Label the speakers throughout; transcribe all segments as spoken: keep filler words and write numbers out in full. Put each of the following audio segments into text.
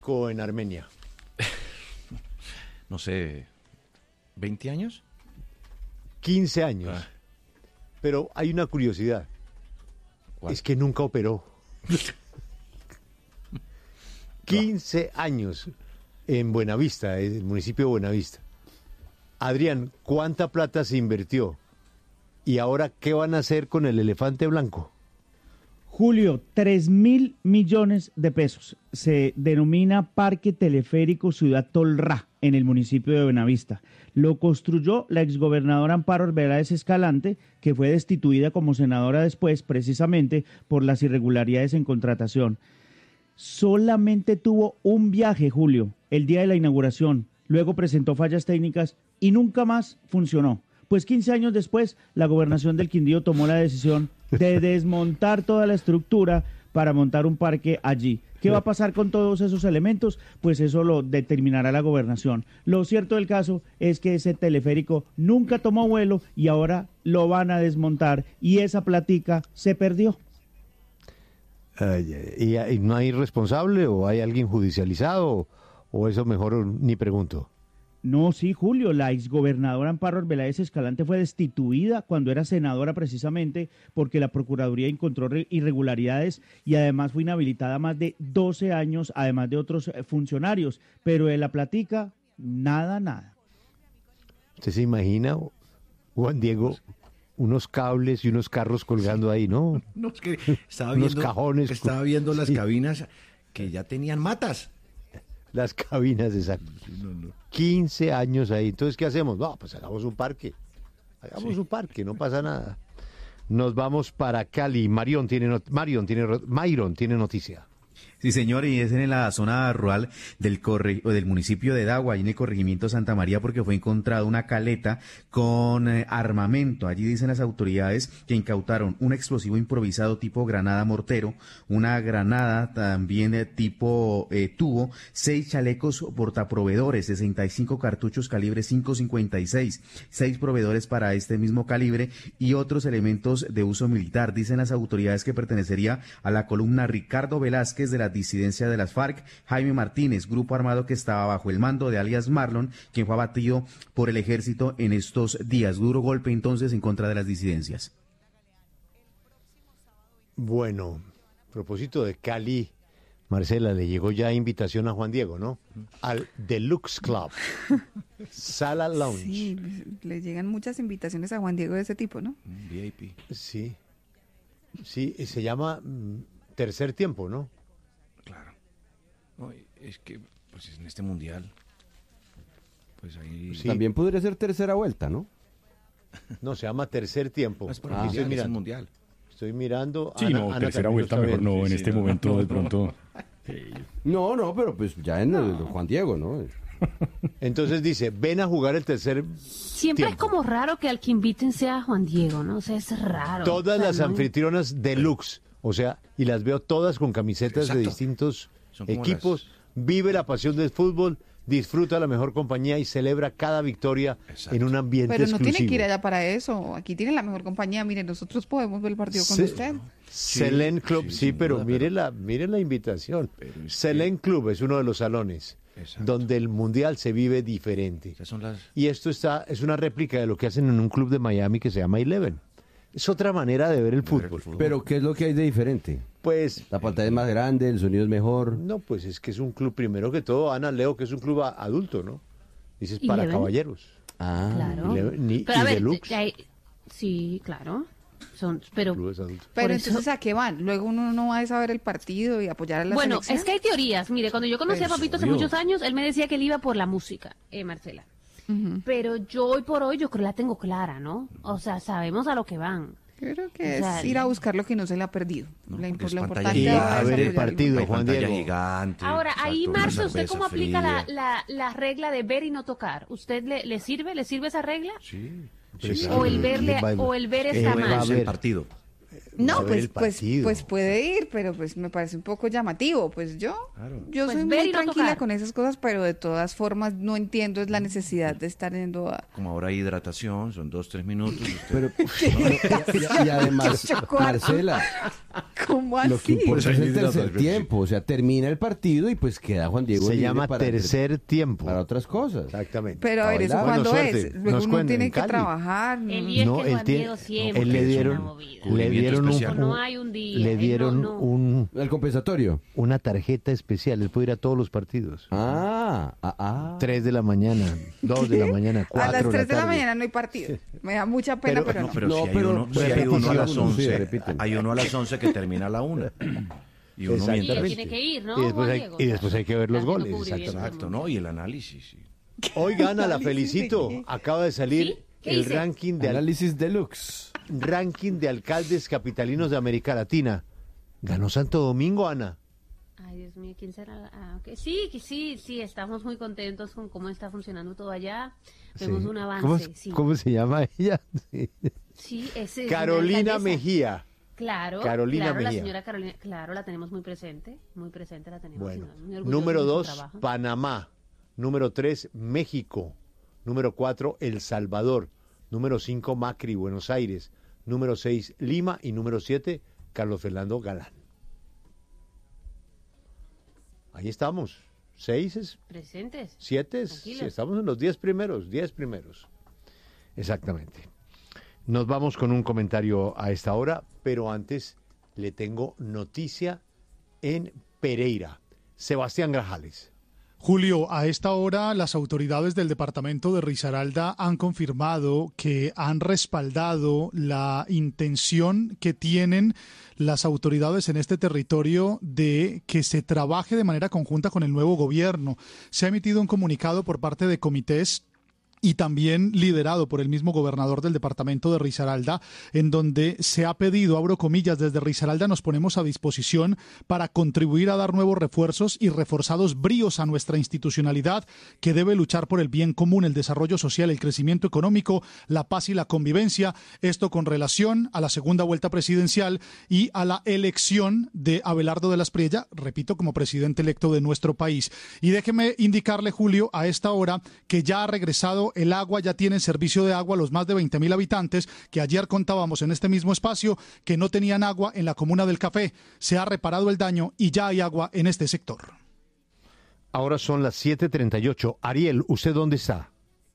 Speaker 1: En Armenia.
Speaker 2: No sé, ¿veinte años?
Speaker 1: quince años.
Speaker 2: Ah.
Speaker 1: Pero hay una curiosidad.
Speaker 2: ¿Cuál?
Speaker 1: Es que nunca operó. quince años en Buenavista, el municipio de Buenavista. Adrián, ¿cuánta plata se invirtió? ¿Y ahora qué van a hacer con el elefante blanco?
Speaker 3: Julio, tres mil millones de pesos. Se denomina Parque Teleférico Ciudad Tolrá en el municipio de Buenavista. Lo construyó la exgobernadora Amparo Arbeláez Escalante, que fue destituida como senadora después, precisamente por las irregularidades en contratación. Solamente tuvo un viaje, Julio, el día de la inauguración. Luego presentó fallas técnicas y nunca más funcionó. Pues quince años después, la gobernación del Quindío tomó la decisión de desmontar toda la estructura para montar un parque allí. ¿Qué va a pasar con todos esos elementos? Pues eso lo determinará la gobernación. Lo cierto del caso es que ese teleférico nunca tomó vuelo y ahora lo van a desmontar y esa platica se perdió.
Speaker 1: Ay, ¿y, ¿Y no hay responsable o hay alguien judicializado o, o eso mejor ni pregunto?
Speaker 3: No, sí, Julio, la exgobernadora Amparo Arbeláez Escalante fue destituida cuando era senadora precisamente porque la Procuraduría encontró irregularidades y además fue inhabilitada más de doce años, además de otros funcionarios. Pero de la platica, nada, nada.
Speaker 1: ¿Usted se imagina, Juan Diego, unos cables y unos carros colgando ahí, no?
Speaker 2: No, es que estaba
Speaker 1: unos
Speaker 2: viendo,
Speaker 1: cajones.
Speaker 2: estaba viendo las
Speaker 1: Sí.
Speaker 2: cabinas que ya tenían matas.
Speaker 1: Las cabinas, exacto.
Speaker 2: No, no.
Speaker 1: quince años ahí. Entonces, ¿qué hacemos? No, pues hagamos un parque. Hagamos
Speaker 2: Sí.
Speaker 1: un parque, no pasa nada. Nos vamos para Cali. Marión tiene, not- Marión tiene, ro- Mayron tiene noticia.
Speaker 4: Sí, señor, y es en la zona rural del corre, o del municipio de Dagua, y en el corregimiento Santa María, porque fue encontrada una caleta con eh, armamento. Allí dicen las autoridades que incautaron un explosivo improvisado tipo granada mortero, una granada también de tipo eh, tubo, seis chalecos portaproveedores, sesenta y cinco cartuchos calibre cinco cincuenta y seis, seis proveedores para este mismo calibre y otros elementos de uso militar. Dicen las autoridades que pertenecería a la columna Ricardo Velázquez de la disidencia de las FARC, Jaime Martínez, grupo armado que estaba bajo el mando de alias Marlon, quien fue abatido por el ejército en estos días. Duro golpe entonces en contra de las disidencias.
Speaker 1: Bueno, a propósito de Cali, Marcela, le llegó ya invitación a Juan Diego, ¿no? Al Deluxe Club, Sala Lounge.
Speaker 5: Sí, le llegan muchas invitaciones a Juan Diego de ese tipo, ¿no?
Speaker 2: V I P.
Speaker 1: Sí, sí, y se llama mm, Tercer Tiempo, ¿no?
Speaker 2: Claro. No, es que pues en este mundial, pues ahí...
Speaker 1: Sí.
Speaker 6: También podría ser tercera vuelta, ¿no?
Speaker 1: No, se llama Tercer Tiempo.
Speaker 2: No, es por
Speaker 1: Aquí
Speaker 2: el
Speaker 1: estoy
Speaker 2: mundial, es el
Speaker 1: mirando.
Speaker 2: mundial.
Speaker 1: Estoy mirando.
Speaker 7: Sí,
Speaker 1: Ana-
Speaker 7: no,
Speaker 1: Ana
Speaker 7: tercera
Speaker 1: también
Speaker 7: vuelta
Speaker 1: está
Speaker 7: mejor
Speaker 1: bien.
Speaker 7: no,
Speaker 2: Sí,
Speaker 7: en
Speaker 2: sí,
Speaker 7: este
Speaker 2: no,
Speaker 7: momento
Speaker 2: no,
Speaker 7: de
Speaker 2: no.
Speaker 7: pronto. Sí.
Speaker 6: No, no, pero pues ya en el Juan Diego, ¿no?
Speaker 1: Entonces dice, ven a jugar el tercer
Speaker 8: Siempre
Speaker 1: tiempo.
Speaker 8: es como raro que al que inviten sea Juan Diego, ¿no? O sea, es raro.
Speaker 1: Todas
Speaker 8: O sea,
Speaker 1: las
Speaker 8: no-
Speaker 1: anfitrionas deluxe, o sea, y las veo todas con camisetas de
Speaker 2: Exacto.
Speaker 1: distintos
Speaker 2: Son como
Speaker 1: equipos. Vive la pasión del fútbol, disfruta la mejor compañía y celebra cada victoria
Speaker 2: Exacto.
Speaker 1: en un ambiente
Speaker 5: Pero no
Speaker 1: exclusivo.
Speaker 5: tiene que ir allá para eso. Aquí tienen la mejor compañía. Miren, nosotros podemos ver el partido con
Speaker 1: Sí.
Speaker 5: usted.
Speaker 1: Selén Club, sí,
Speaker 2: sí, sin
Speaker 1: pero
Speaker 2: duda,
Speaker 1: mire
Speaker 2: pero-
Speaker 1: la, mire la invitación.
Speaker 2: Pero es
Speaker 1: Selén Club es uno de los salones
Speaker 2: Exacto.
Speaker 1: donde el mundial se vive diferente.
Speaker 2: Esas son las...
Speaker 1: Y esto está es una réplica de lo que hacen en un club de Miami que se llama Eleven. Es otra manera de ver el
Speaker 2: ver el
Speaker 1: fútbol.
Speaker 2: fútbol.
Speaker 6: Pero ¿qué es lo que hay de diferente?
Speaker 1: Pues
Speaker 6: La pantalla es más grande, el sonido es mejor.
Speaker 1: no, pues es que es un club primero que todo, Ana Leo, que es un club a- adulto, ¿no? Dices para
Speaker 8: Eleven.
Speaker 1: caballeros.
Speaker 6: Ah,
Speaker 8: Claro.
Speaker 1: Y le- ni-
Speaker 8: Pero a
Speaker 1: y
Speaker 8: ver,
Speaker 1: deluxe.
Speaker 8: hay- sí, claro. Son, pero
Speaker 1: Clubes adultos.
Speaker 5: Pero
Speaker 8: Por eso-
Speaker 5: entonces, ¿a qué van? Luego uno no va a saber el partido y apoyar a la
Speaker 8: bueno,
Speaker 5: selección.
Speaker 8: es que hay teorías. Mire, cuando yo conocí a
Speaker 2: Pues,
Speaker 8: Papito hace
Speaker 2: obvio.
Speaker 8: muchos años, él me decía que él iba por la música, eh, Marcela.
Speaker 5: Ujú.
Speaker 8: Pero yo hoy por hoy, yo creo que la tengo clara, ¿no? O sea, sabemos a lo que van.
Speaker 5: Yo creo que
Speaker 8: O sea,
Speaker 5: es ir a buscar lo que no se le ha perdido.
Speaker 2: No,
Speaker 5: la,
Speaker 2: porque
Speaker 5: impor-
Speaker 2: es
Speaker 5: lo
Speaker 2: pantalla
Speaker 5: importante
Speaker 1: Y
Speaker 5: ahora
Speaker 1: a
Speaker 5: es
Speaker 1: ver el
Speaker 5: apoyar
Speaker 1: partido,
Speaker 2: Hay
Speaker 1: Juan
Speaker 2: pantalla
Speaker 1: Diego.
Speaker 2: gigante.
Speaker 8: Ahora, ahí,
Speaker 2: exacto, una
Speaker 8: Marce, ¿usted
Speaker 2: cerveza
Speaker 8: cómo aplica la,
Speaker 2: fría.
Speaker 8: la, la regla de ver y no tocar? ¿Usted le, le sirve? ¿Le sirve esa regla?
Speaker 2: Sí.
Speaker 1: Pues
Speaker 2: sí,
Speaker 1: sí.
Speaker 8: O el verle,
Speaker 1: Va-
Speaker 8: o el ver
Speaker 1: Eh,
Speaker 8: está
Speaker 1: va a
Speaker 8: mal.
Speaker 2: Es
Speaker 1: ver.
Speaker 2: el partido.
Speaker 5: No,
Speaker 1: a ver
Speaker 5: pues,
Speaker 1: el
Speaker 5: pues,
Speaker 1: partido.
Speaker 5: pues puede ir, pero pues me parece un poco llamativo. Pues yo,
Speaker 2: Claro.
Speaker 5: yo
Speaker 8: Pues
Speaker 5: soy
Speaker 8: ver
Speaker 5: muy
Speaker 8: y no
Speaker 5: tranquila
Speaker 8: tocar.
Speaker 5: con esas cosas, pero de todas formas no entiendo es la necesidad de estar yendo a...
Speaker 2: Como ahora hay hidratación, son dos, tres minutos. y usted-
Speaker 6: pero y, y- y además,
Speaker 5: Chocolate.
Speaker 6: Marcela,
Speaker 5: ¿Cómo
Speaker 6: Lo que
Speaker 5: así?
Speaker 6: importa
Speaker 2: Pues ahí
Speaker 6: es el
Speaker 2: dice la
Speaker 6: tercer
Speaker 2: transmisión.
Speaker 6: tiempo. O sea, termina el partido y pues queda Juan Diego
Speaker 1: Se
Speaker 6: libre
Speaker 1: llama
Speaker 6: para entre-
Speaker 1: tercer tiempo.
Speaker 6: para otras cosas.
Speaker 1: Exactamente.
Speaker 5: Pero a ver, ¿eso
Speaker 6: Bueno,
Speaker 5: cuándo
Speaker 1: suerte.
Speaker 5: es? Luego
Speaker 1: Nos
Speaker 5: uno
Speaker 1: cuentan,
Speaker 5: tiene
Speaker 1: en
Speaker 5: que
Speaker 1: Cali.
Speaker 5: trabajar.
Speaker 8: El día
Speaker 1: No,
Speaker 8: es que
Speaker 1: él
Speaker 8: Juan
Speaker 1: tiene-
Speaker 8: Diego siempre
Speaker 1: él le
Speaker 8: es
Speaker 1: dieron,
Speaker 8: una movida.
Speaker 1: le dieron un,
Speaker 2: especial.
Speaker 8: No hay un día,
Speaker 1: le
Speaker 8: él
Speaker 1: dieron
Speaker 8: no, no.
Speaker 1: un
Speaker 6: El compensatorio.
Speaker 1: una tarjeta especial. Él puede ir a todos los partidos.
Speaker 6: Ah, ah, ah.
Speaker 1: Tres de la mañana, dos de la mañana,
Speaker 5: A
Speaker 1: cuatro
Speaker 5: las tres de la
Speaker 1: tarde.
Speaker 5: mañana no hay partido. Me da mucha pena,
Speaker 1: Pero-
Speaker 5: pero,
Speaker 2: No,
Speaker 5: no.
Speaker 2: pero
Speaker 6: No,
Speaker 2: si hay
Speaker 6: pero
Speaker 2: uno, si hay
Speaker 6: repetición,
Speaker 2: uno a las
Speaker 6: sí,
Speaker 2: once,
Speaker 6: repiten.
Speaker 2: hay uno a las once que termina a la una. Y uno
Speaker 1: Exactamente.
Speaker 8: Sí, él
Speaker 2: mientras...
Speaker 8: tiene que ir, ¿no?
Speaker 1: Y después
Speaker 8: Juan
Speaker 1: hay-
Speaker 8: Diego?
Speaker 1: y después hay que ver los
Speaker 8: Haciendo
Speaker 1: goles,
Speaker 8: cubrimiento.
Speaker 2: Exacto, ¿no? Y el análisis, sí.
Speaker 1: Oigan, a la
Speaker 5: Análisis de
Speaker 1: felicito.
Speaker 5: qué.
Speaker 1: Acaba de salir
Speaker 8: ¿Sí? ¿Qué
Speaker 1: el
Speaker 8: dice?
Speaker 1: ranking de, al-
Speaker 6: Análisis deluxe.
Speaker 1: ranking de alcaldes capitalinos de América Latina. Ganó Santo Domingo, Ana.
Speaker 8: Ay, Dios mío, ¿quién será? Ah, ok. Sí, que sí, sí, estamos muy contentos con cómo está funcionando todo allá. Vemos
Speaker 1: Sí.
Speaker 8: un avance,
Speaker 1: ¿Cómo,
Speaker 8: sí.
Speaker 1: cómo se llama ella? Sí.
Speaker 8: Sí, ese es una
Speaker 1: Carolina
Speaker 8: alcaldesa.
Speaker 1: Mejía.
Speaker 8: Claro,
Speaker 1: Carolina
Speaker 8: claro, la
Speaker 1: Mejía.
Speaker 8: señora Carolina, claro, la tenemos muy presente, muy presente la tenemos.
Speaker 1: Bueno,
Speaker 8: y muy orgullosos
Speaker 1: número
Speaker 8: de su
Speaker 1: dos,
Speaker 8: trabajo.
Speaker 1: Panamá. Número tres, México. Número cuatro, El Salvador. Número cinco, Macri, Buenos Aires. Número seis, Lima. Y número siete, Carlos Fernando Galán. Ahí estamos. Seis es
Speaker 8: Presentes.
Speaker 1: Siete, es-
Speaker 8: Tranquilos.
Speaker 1: sí, estamos en los diez primeros, diez primeros. Exactamente. Nos vamos con un comentario a esta hora, pero antes le tengo noticia en Pereira. Sebastián Grajales.
Speaker 7: Julio, a esta hora las autoridades del departamento de Risaralda han confirmado que han respaldado la intención que tienen las autoridades en este territorio de que se trabaje de manera conjunta con el nuevo gobierno. Se ha emitido un comunicado por parte de comités y también liderado por el mismo gobernador del departamento de Risaralda, en donde se ha pedido, abro comillas, desde Risaralda nos ponemos a disposición para contribuir a dar nuevos refuerzos y reforzados bríos a nuestra institucionalidad que debe luchar por el bien común, el desarrollo social, el crecimiento económico, la paz y la convivencia. Esto con relación a la segunda vuelta presidencial y a la elección de Abelardo de las Priella, repito, como presidente electo de nuestro país. Y déjeme indicarle, Julio, a esta hora que ya ha regresado el agua, ya tienen servicio de agua los más de veinte mil habitantes que ayer contábamos en este mismo espacio que no tenían agua en la comuna del Café. Se ha reparado el daño y ya hay agua en este sector.
Speaker 1: Ahora son las siete treinta y ocho. Ariel, ¿usted dónde está?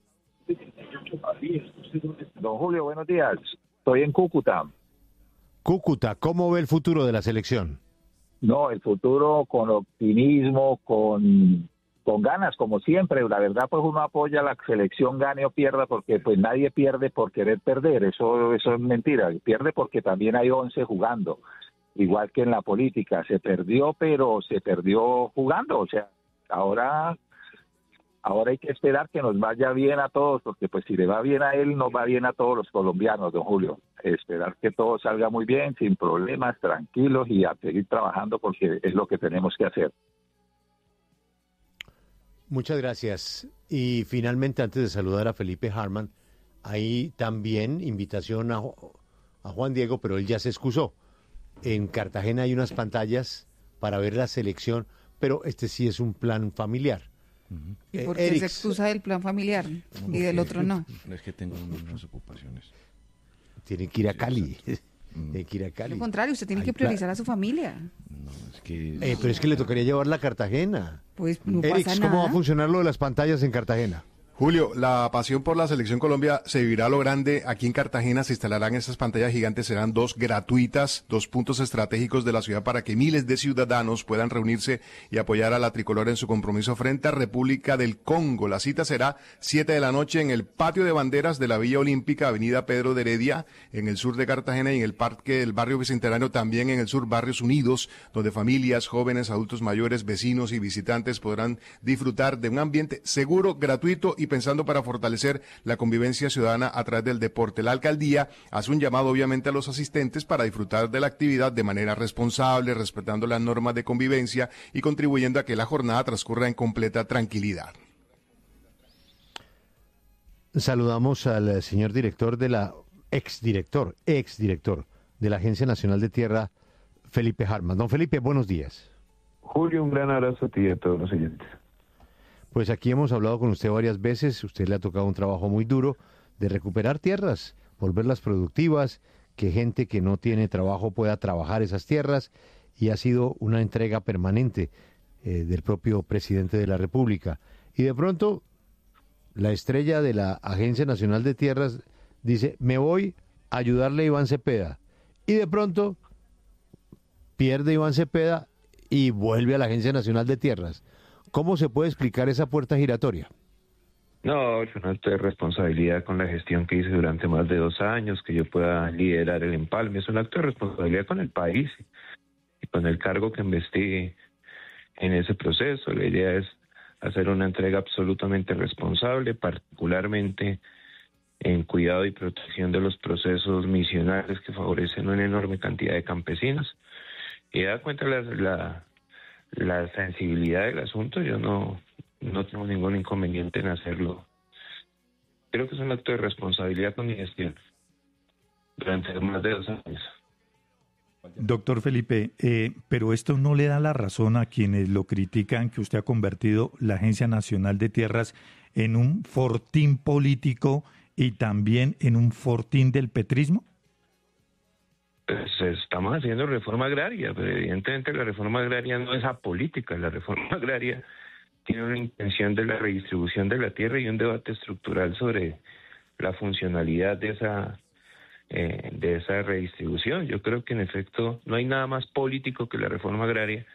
Speaker 9: Don Julio, buenos días. Estoy en Cúcuta.
Speaker 1: Cúcuta, ¿cómo ve el futuro de la selección?
Speaker 9: No, el futuro con optimismo, con, con ganas, como siempre. La verdad, pues uno apoya a la selección, gane o pierda, porque pues nadie pierde por querer perder. Eso, eso es mentira. Pierde porque también hay once jugando. Igual que en la política. Se perdió, pero se perdió jugando. O sea, ahora... Ahora hay que esperar que nos vaya bien a todos, porque pues si le va bien a él, nos va bien a todos los colombianos, don Julio. Esperar que todo salga muy bien, sin problemas, tranquilos y a seguir trabajando porque es lo que tenemos que hacer.
Speaker 1: Muchas gracias. Y finalmente, antes de saludar a Felipe Harman, hay también invitación a, a Juan Diego, pero él ya se excusó. En Cartagena hay unas pantallas para ver la selección, pero este sí es un plan familiar.
Speaker 5: ¿Y
Speaker 1: Eh,
Speaker 5: por qué se
Speaker 1: Erix,
Speaker 5: excusa del plan familiar y del otro no?
Speaker 2: Es que tengo unas ocupaciones.
Speaker 1: tiene que ir a
Speaker 2: Sí,
Speaker 1: Cali.
Speaker 2: exacto.
Speaker 1: Tiene que ir a Cali.
Speaker 5: Al contrario, usted tiene
Speaker 1: Hay
Speaker 5: que
Speaker 1: pla-
Speaker 5: priorizar a su familia.
Speaker 2: No, es que...
Speaker 1: Eh, pero es que le tocaría llevarla a Cartagena.
Speaker 5: Pues no
Speaker 1: Erix,
Speaker 5: pasa
Speaker 1: ¿cómo va
Speaker 5: nada.
Speaker 1: a funcionar lo de las pantallas en Cartagena?
Speaker 10: Julio, la pasión por la Selección Colombia se vivirá a lo grande. Aquí en Cartagena se instalarán esas pantallas gigantes, serán dos gratuitas, dos puntos estratégicos de la ciudad para que miles de ciudadanos puedan reunirse y apoyar a la tricolor en su compromiso frente a República del Congo. La cita será siete de la noche en el patio de banderas de la Villa Olímpica, Avenida Pedro de Heredia, en el sur de Cartagena, y en el parque del barrio Bicentenario, también en el sur, Barrios Unidos, donde familias, jóvenes, adultos mayores, vecinos y visitantes podrán disfrutar de un ambiente seguro, gratuito y pensando para fortalecer la convivencia ciudadana a través del deporte. La alcaldía hace un llamado obviamente a los asistentes para disfrutar de la actividad de manera responsable, respetando las normas de convivencia y contribuyendo a que la jornada transcurra en completa tranquilidad.
Speaker 1: Saludamos al señor director de la, exdirector, exdirector de la Agencia Nacional de Tierra, Felipe Harman. Don Felipe, buenos días.
Speaker 11: Julio, un gran abrazo a ti y a todos los oyentes.
Speaker 1: Pues aquí hemos hablado con usted varias veces, usted le ha tocado un trabajo muy duro de recuperar tierras, volverlas productivas, que gente que no tiene trabajo pueda trabajar esas tierras, y ha sido una entrega permanente eh, del propio presidente de la República. Y de pronto, la estrella de la Agencia Nacional de Tierras dice, me voy a ayudarle a Iván Cepeda. Y de pronto, pierde Iván Cepeda y vuelve a la Agencia Nacional de Tierras. ¿Cómo se puede explicar esa puerta giratoria?
Speaker 11: No, es un acto de responsabilidad con la gestión que hice durante más de dos años, que yo pueda liderar el empalme. Es un acto de responsabilidad con el país y con el cargo que investigue en ese proceso. La idea es hacer una entrega absolutamente responsable, particularmente en cuidado y protección de los procesos misionales que favorecen una enorme cantidad de campesinos. Y da cuenta la, la, la sensibilidad del asunto, yo no, no tengo ningún inconveniente en hacerlo. Creo que es un acto de responsabilidad con mi gestión durante más de dos años.
Speaker 12: Doctor Felipe, eh, pero esto no le da la razón a quienes lo critican, que usted ha convertido la Agencia Nacional de Tierras en un fortín político y también en un fortín del petrismo.
Speaker 11: Pues estamos haciendo reforma agraria, pero evidentemente la reforma agraria no es apolítica. La reforma agraria tiene una intención de la redistribución de la tierra y un debate estructural sobre la funcionalidad de esa eh, de esa redistribución. Yo creo que en efecto no hay nada más político que la reforma agraria,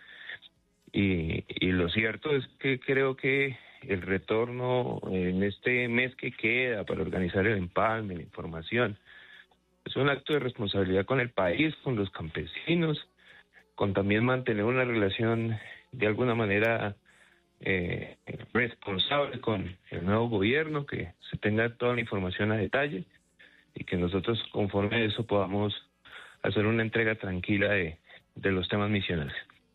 Speaker 11: y, y lo cierto es que creo que el retorno en este mes que queda para organizar el empalme, la información, es un acto de responsabilidad con el país, con los campesinos, con también mantener una relación de alguna manera eh, responsable con el nuevo gobierno, que se tenga toda la información a detalle y que nosotros conforme a eso podamos hacer una entrega tranquila de, de los temas misionales.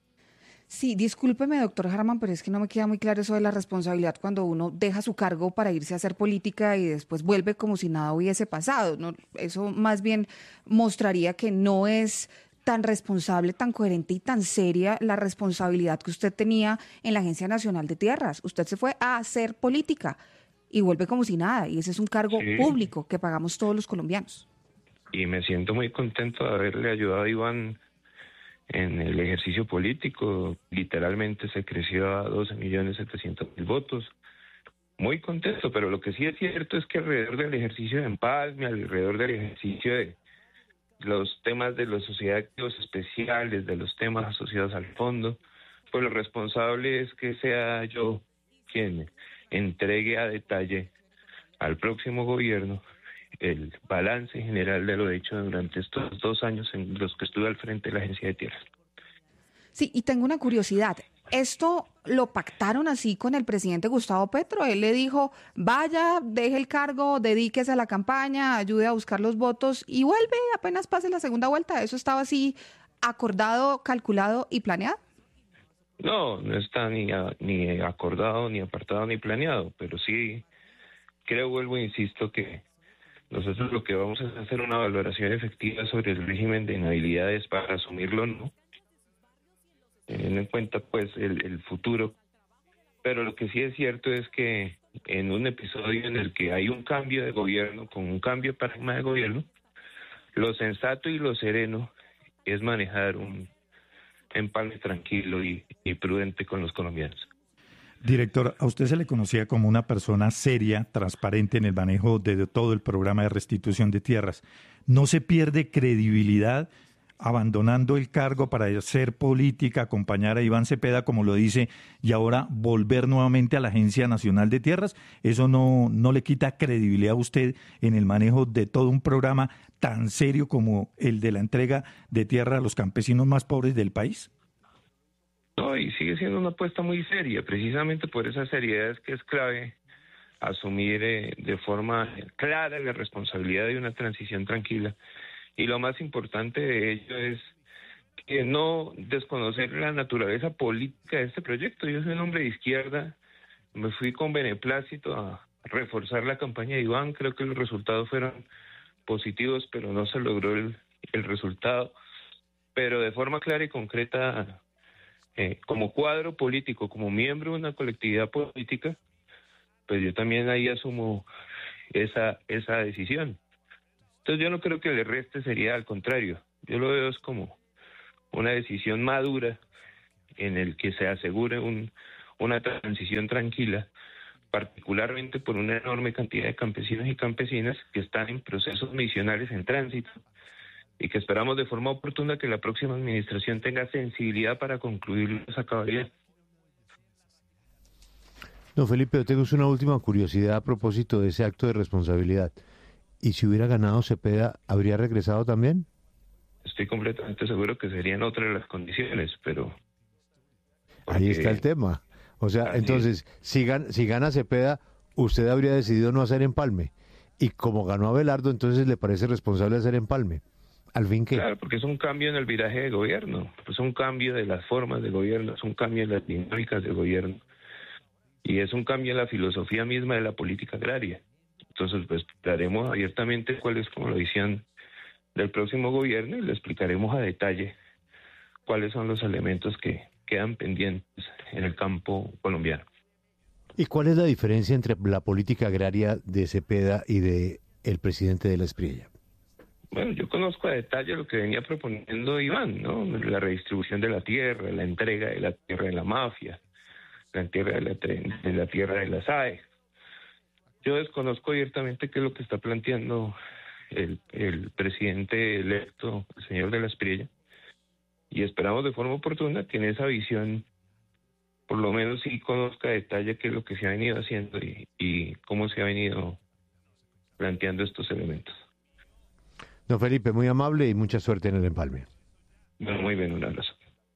Speaker 5: Sí, discúlpeme, doctor Harman, pero es que no me queda muy claro eso de la responsabilidad cuando uno deja su cargo para irse a hacer política y después vuelve como si nada hubiese pasado, ¿no? Eso más bien mostraría que no es tan responsable, tan coherente y tan seria la responsabilidad que usted tenía en la Agencia Nacional de Tierras. Usted se fue a hacer política y vuelve como si nada, y ese es un cargo
Speaker 11: Sí.
Speaker 5: público que pagamos todos los colombianos.
Speaker 11: Y me siento muy contento de haberle ayudado a Iván en el ejercicio político. Literalmente se creció a doce millones setecientos mil votos. Muy contento, pero lo que sí es cierto es que alrededor del ejercicio de empalme, alrededor del ejercicio de los temas de la sociedad de activos especiales, de los temas asociados al fondo, pues lo responsable es que sea yo quien entregue a detalle al próximo gobierno el balance general de lo hecho durante estos dos años en los que estuve al frente de la Agencia de Tierras.
Speaker 5: Sí, y tengo una curiosidad. ¿Esto lo pactaron así con el presidente Gustavo Petro? Él le dijo, vaya, deje el cargo, dedíquese a la campaña, ayude a buscar los votos y vuelve apenas pase la segunda vuelta. ¿Eso estaba así acordado, calculado y planeado?
Speaker 11: No, no está ni, a- ni acordado, ni apartado, ni planeado, pero sí creo, vuelvo e insisto, que nosotros lo que vamos a hacer una valoración efectiva sobre el régimen de inhabilidades para asumirlo o no, teniendo en cuenta pues el, el futuro. Pero lo que sí es cierto es que en un episodio en el que hay un cambio de gobierno, con un cambio de paradigma de gobierno, lo sensato y lo sereno es manejar un empalme tranquilo y, y prudente con los colombianos.
Speaker 12: Director, a usted se le conocía como una persona seria, transparente en el manejo de, de todo el programa de restitución de tierras. ¿No se pierde credibilidad abandonando el cargo para hacer política, acompañar a Iván Cepeda, como lo dice, y ahora volver nuevamente a la Agencia Nacional de Tierras? ¿Eso no, no le quita credibilidad a usted en el manejo de todo un programa tan serio como el de la entrega de tierra a los campesinos más pobres del país?
Speaker 11: No, y sigue siendo una apuesta muy seria, precisamente por esa seriedad es que es clave asumir eh, de forma clara la responsabilidad de una transición tranquila. Y lo más importante de ello es que no desconocer la naturaleza política de este proyecto. Yo soy un hombre de izquierda, me fui con beneplácito a reforzar la campaña de Iván, creo que los resultados fueron positivos, pero no se logró el, el resultado. Pero de forma clara y concreta, eh, como cuadro político, como miembro de una colectividad política, pues yo también ahí asumo esa, esa decisión. Entonces yo no creo que le reste seriedad, al contrario, yo lo veo es como una decisión madura en el que se asegure un, una transición tranquila, particularmente por una enorme cantidad de campesinos y campesinas que están en procesos misionales en tránsito y que esperamos de forma oportuna que la próxima administración tenga sensibilidad para concluirlos a cabalidad.
Speaker 1: Don Felipe, yo tengo una última curiosidad a propósito de ese acto de responsabilidad. ¿Y si hubiera ganado Cepeda, habría regresado también?
Speaker 11: Estoy completamente seguro que serían otras las condiciones, pero...
Speaker 1: Porque... Ahí está el tema. O sea, Así entonces, si gana, si gana Cepeda, usted habría decidido no hacer empalme. Y como ganó Abelardo, entonces le parece responsable hacer empalme. ¿Al fin qué?
Speaker 11: Claro, porque es un cambio en el viraje de gobierno, es un cambio de las formas de gobierno, es un cambio en las dinámicas del gobierno. Y es un cambio en la filosofía misma de la política agraria. Entonces, pues, daremos abiertamente cuál es como la visión del próximo gobierno y le explicaremos a detalle cuáles son los elementos que quedan pendientes en el campo colombiano.
Speaker 1: ¿Y cuál es la diferencia entre la política agraria de Cepeda y de el presidente de la Espriella?
Speaker 11: Bueno, yo conozco a detalle lo que venía proponiendo Iván, ¿no? La redistribución de la tierra, la entrega de la tierra de la mafia, la entrega de la, de la tierra de la S A E. Yo desconozco abiertamente qué es lo que está planteando el, el presidente electo, el señor de la Espriella, y esperamos de forma oportuna que en esa visión, por lo menos sí conozca a detalle qué es lo que se ha venido haciendo y, y cómo se ha venido planteando estos elementos.
Speaker 1: Don Felipe, muy amable y mucha suerte en el empalme.
Speaker 11: Bueno, muy bien, un abrazo.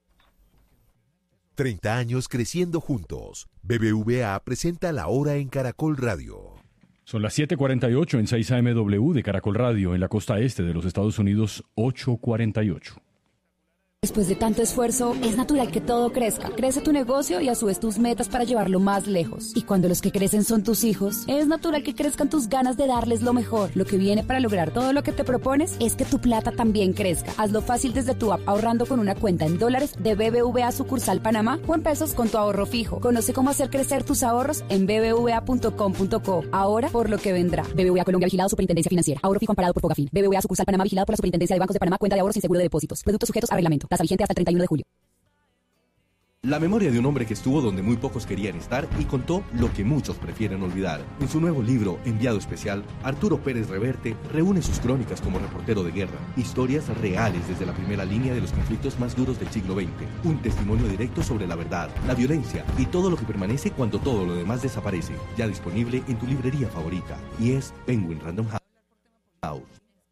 Speaker 13: treinta años creciendo juntos. B B V A presenta La Hora en Caracol Radio.
Speaker 14: Son las siete cuarenta y ocho en seis A M W de Caracol Radio, en la costa este de los Estados Unidos, ocho cuarenta y ocho.
Speaker 15: Después de tanto esfuerzo, es natural que todo crezca. Crece tu negocio y a su vez tus metas para llevarlo más lejos. Y cuando los que crecen son tus hijos, es natural que crezcan tus ganas de darles lo mejor. Lo que viene para lograr todo lo que te propones es que tu plata también crezca. Hazlo fácil desde tu app ahorrando con una cuenta en dólares de B B V A sucursal Panamá o en pesos con tu ahorro fijo. Conoce cómo hacer crecer tus ahorros en b b v a punto com punto co. Ahora por lo que vendrá. B B V A Colombia, vigilado Superintendencia Financiera. Ahorro fijo amparado por Fogafín. B B V A sucursal Panamá, vigilado por la Superintendencia de Bancos de Panamá. Cuenta de ahorros sin seguro de depósitos. Productos sujetos a reglamento. Tasa vigente hasta el treinta y uno de julio.
Speaker 16: La memoria de un hombre que estuvo donde muy pocos querían estar y contó lo que muchos prefieren olvidar. En su nuevo libro, Enviado Especial, Arturo Pérez Reverte reúne sus crónicas como reportero de guerra, historias reales desde la primera línea de los conflictos más duros del siglo veinte, un testimonio directo sobre la verdad, la violencia y todo lo que permanece cuando todo lo demás desaparece. Ya disponible en tu librería favorita, y es Penguin Random House.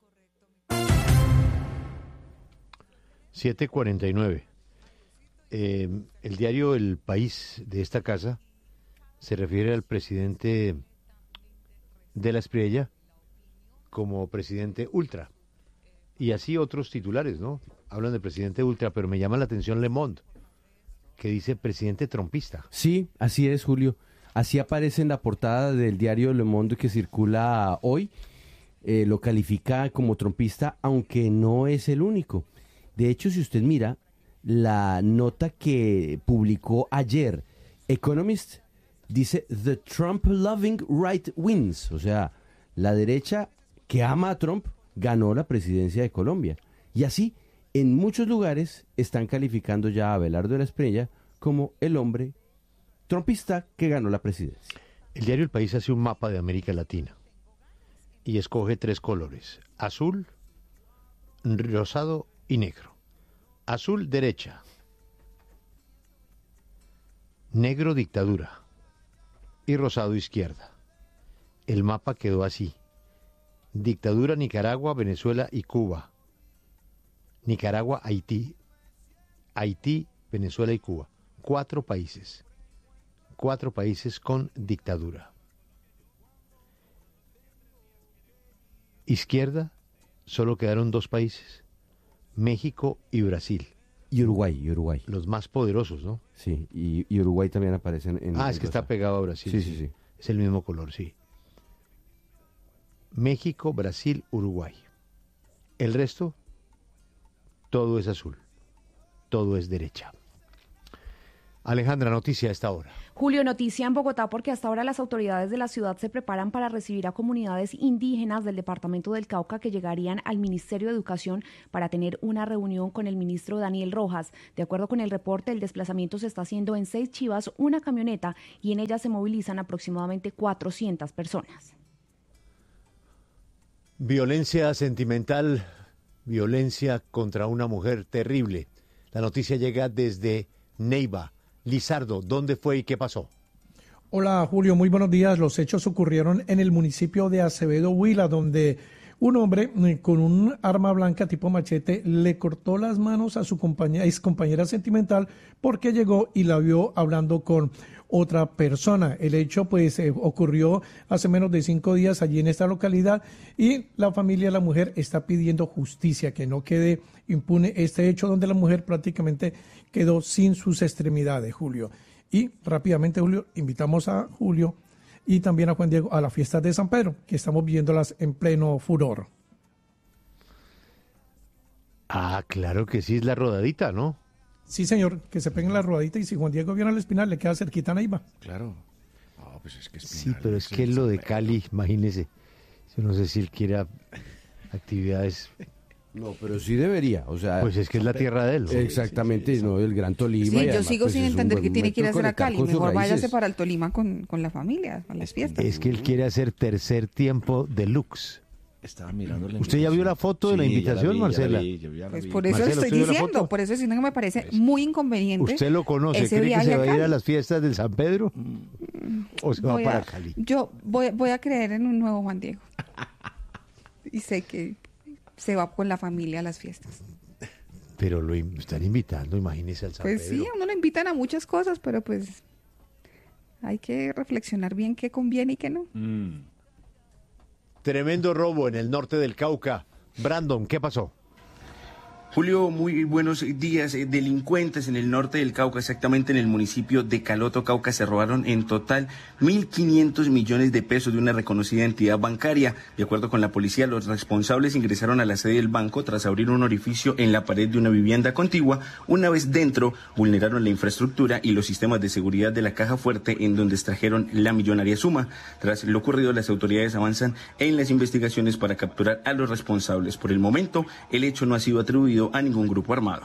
Speaker 1: siete cuarenta y nueve. Eh, el diario El País de esta casa se refiere al presidente de la Espriella como presidente ultra. Y así otros titulares, ¿no? Hablan de presidente ultra, pero me llama la atención Le Monde, que dice presidente trompista.
Speaker 6: Sí, así es, Julio. Así aparece en la portada del diario Le Monde que circula hoy. Eh, lo califica como trompista, aunque no es el único. De hecho, si usted mira la nota que publicó ayer Economist, dice The Trump Loving Right Wins, o sea, la derecha que ama a Trump ganó la presidencia de Colombia. Y así, en muchos lugares están calificando ya a Abelardo de la Espriella como el hombre trumpista que ganó la presidencia.
Speaker 1: El diario El País hace un mapa de América Latina y escoge tres colores: azul, rosado y negro. Azul, derecha. Negro, dictadura. Y rosado, izquierda. El mapa quedó así: dictadura, Nicaragua, Venezuela y Cuba. Nicaragua, Haití. Haití, Venezuela y Cuba. Cuatro países. Cuatro países con dictadura. Izquierda, solo quedaron dos países: México y Brasil.
Speaker 6: Y Uruguay, y Uruguay.
Speaker 1: Los más poderosos, ¿no?
Speaker 6: Sí, y, y Uruguay también aparece en...
Speaker 1: Ah,
Speaker 6: en
Speaker 1: es que está pegado a Brasil.
Speaker 6: Sí, sí, sí.
Speaker 1: Es el mismo color, sí. México, Brasil, Uruguay. El resto, todo es azul. Todo es derecha. Alejandra, noticia a esta hora.
Speaker 17: Julio, noticia en Bogotá porque hasta ahora las autoridades de la ciudad se preparan para recibir a comunidades indígenas del departamento del Cauca que llegarían al Ministerio de Educación para tener una reunión con el ministro Daniel Rojas. De acuerdo con el reporte, el desplazamiento se está haciendo en seis chivas, una camioneta, y en ella se movilizan aproximadamente cuatrocientas personas.
Speaker 1: Violencia sentimental, violencia contra una mujer terrible. La noticia llega desde Neiva. Lizardo, ¿dónde fue y qué pasó?
Speaker 18: Hola Julio, muy buenos días. Los hechos ocurrieron en el municipio de Acevedo, Huila, donde un hombre con un arma blanca tipo machete le cortó las manos a su compañera, ex compañera sentimental porque llegó y la vio hablando con otra persona. El hecho pues eh, ocurrió hace menos de cinco días allí en esta localidad y la familia de la mujer está pidiendo justicia, que no quede impune este hecho donde la mujer prácticamente quedó sin sus extremidades, Julio. Y rápidamente, Julio, invitamos a Julio y también a Juan Diego a la fiesta de San Pedro, que estamos viviéndolas en pleno furor.
Speaker 1: Ah, claro que sí, es la rodadita, ¿no?
Speaker 18: Sí, señor, que se peguen la rodadita y si Juan Diego viene al Espinal, le queda cerquita a Neiva.
Speaker 2: Claro. Oh, pues es que Espinal,
Speaker 1: sí, pero es que lo de Cali, imagínese, yo no sé si él quiera actividades...
Speaker 6: No, pero sí debería, o sea...
Speaker 1: Pues es que es la tierra de él. ¿No?
Speaker 6: Exactamente, sí, sí, sí. No, el Gran Tolima.
Speaker 5: Sí, yo
Speaker 6: además,
Speaker 5: sigo
Speaker 6: pues,
Speaker 5: sin entender que tiene que ir a hacer a Cali, mejor váyase para el
Speaker 1: Tolima
Speaker 5: Tolima con, con la familia, a las fiestas.
Speaker 1: Es que él quiere hacer tercer tiempo deluxe.
Speaker 2: Estaba mirando la
Speaker 1: ¿Usted ya vio la foto de la
Speaker 2: sí,
Speaker 1: invitación,
Speaker 2: vi,
Speaker 1: Marcela?
Speaker 2: Vi, vi,
Speaker 5: pues por eso
Speaker 1: Marcelo,
Speaker 5: estoy diciendo, por eso es que me parece muy inconveniente.
Speaker 1: ¿Usted lo conoce?
Speaker 5: Ese
Speaker 1: ¿Cree que se va a ir a las fiestas del San Pedro? ¿O se
Speaker 5: voy
Speaker 1: va para
Speaker 5: a,
Speaker 1: Cali?
Speaker 5: Yo voy, voy a creer en un nuevo Juan Diego. Y sé que se va con la familia a las fiestas.
Speaker 1: Pero lo están invitando, imagínese al San
Speaker 5: Pues
Speaker 1: Pedro.
Speaker 5: sí, a uno lo invitan a muchas cosas, pero pues hay que reflexionar bien qué conviene y qué no.
Speaker 1: Mm. Tremendo robo en el norte del Cauca. Brandon, ¿qué pasó?
Speaker 19: Julio, muy buenos días. Delincuentes en el norte del Cauca, exactamente en el municipio de Caloto, Cauca, se robaron en total mil quinientos millones de pesos de una reconocida entidad bancaria. De acuerdo con la policía, los responsables ingresaron a la sede del banco tras abrir un orificio en la pared de una vivienda contigua. Una vez dentro, vulneraron la infraestructura y los sistemas de seguridad de la caja fuerte, en donde extrajeron la millonaria suma. Tras lo ocurrido, las autoridades avanzan en las investigaciones para capturar a los responsables. Por el momento, el hecho no ha sido atribuido a ningún grupo armado.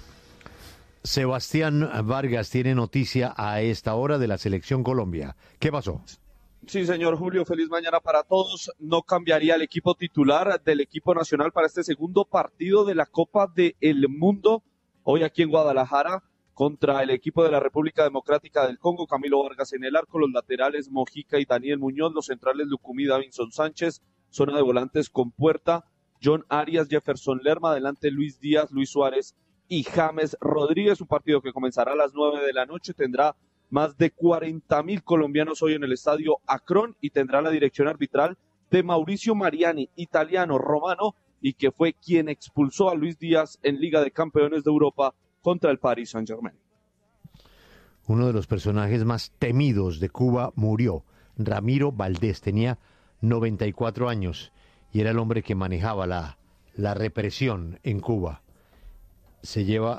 Speaker 1: Sebastián Vargas tiene noticia a esta hora de la Selección Colombia. ¿Qué pasó?
Speaker 20: Sí, señor Julio, feliz mañana para todos. No cambiaría el equipo titular del equipo nacional para este segundo partido de la Copa del Mundo, hoy aquí en Guadalajara, contra el equipo de la República Democrática del Congo. Camilo Vargas en el arco, los laterales Mojica y Daniel Muñoz, los centrales Lucumí, Davinson Sánchez, zona de volantes con Puerta, John Arias, Jefferson Lerma, adelante Luis Díaz, Luis Suárez y James Rodríguez. Un partido que comenzará a las nueve de la noche, tendrá más de cuarenta mil colombianos hoy en el estadio Akron y tendrá la dirección arbitral de Mauricio Mariani, italiano romano, y que fue quien expulsó a Luis Díaz en Liga de Campeones de Europa contra el Paris Saint-Germain.
Speaker 1: Uno de los personajes más temidos de Cuba murió. Ramiro Valdés tenía noventa y cuatro años y era el hombre que manejaba la, la represión en Cuba. Se lleva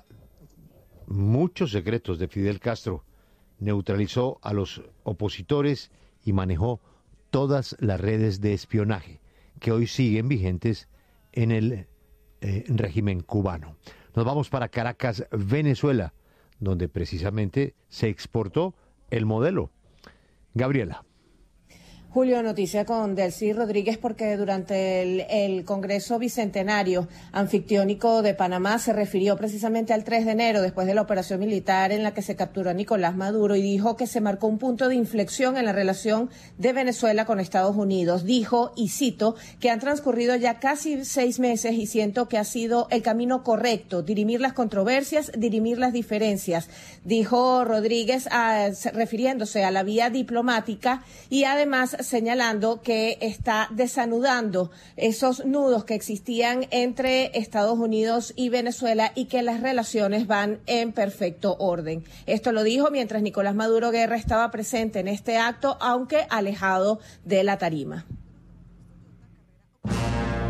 Speaker 1: muchos secretos de Fidel Castro, neutralizó a los opositores y manejó todas las redes de espionaje que hoy siguen vigentes en el eh, régimen cubano. Nos vamos para Caracas, Venezuela, donde precisamente se exportó el modelo. Gabriela.
Speaker 21: Julio, noticia con Delcy Rodríguez porque durante el, el Congreso Bicentenario Anfictiónico de Panamá se refirió precisamente al tres de enero, después de la operación militar en la que se capturó a Nicolás Maduro, y dijo que se marcó un punto de inflexión en la relación de Venezuela con Estados Unidos. Dijo, y cito, que han transcurrido ya casi seis meses y siento que ha sido el camino correcto, dirimir las controversias, dirimir las diferencias. Dijo Rodríguez a, refiriéndose a la vía diplomática y además señalando que está desanudando esos nudos que existían entre Estados Unidos y Venezuela y que las relaciones van en perfecto orden. Esto lo dijo mientras Nicolás Maduro Guerra estaba presente en este acto, aunque alejado de la tarima.